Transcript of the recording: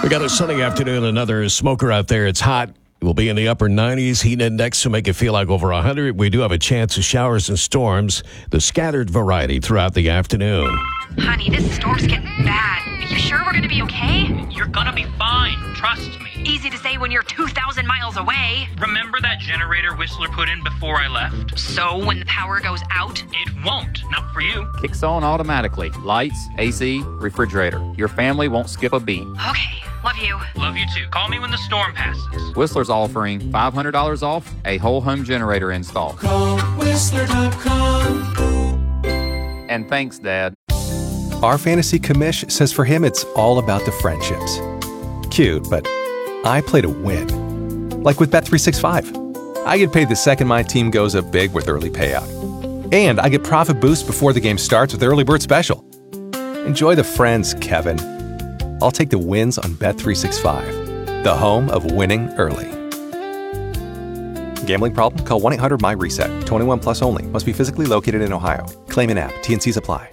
We got a sunny afternoon, another smoker out there. It's hot. We'll be in the upper 90s. Heat index will make it feel like over 100. We do have a chance of showers and storms, the scattered variety throughout the afternoon. Honey, this storm's getting bad. You sure we're gonna be okay? You're gonna be fine. Trust me. Easy to say when you're 2,000 miles away. Remember that generator Whistler put in before I left? So when the power goes out? It won't. Not for you. Kicks on automatically. Lights, AC, refrigerator. Your family won't skip a beat. Okay, love you. Love you too. Call me when the storm passes. Whistler's offering $500 off a whole home generator install. Call Whistler.com. And thanks, Dad. Our fantasy commish says for him it's all about the friendships. Cute, but I play to win. Like with Bet365. I get paid the second my team goes up big with early payout. And I get profit boost before the game starts with Early Bird Special. Enjoy the friends, Kevin. I'll take the wins on Bet365, the home of winning early. Gambling problem? Call 1-800-MY-RESET. 21 plus only. Must be physically located in Ohio. Claim in app. T&Cs apply.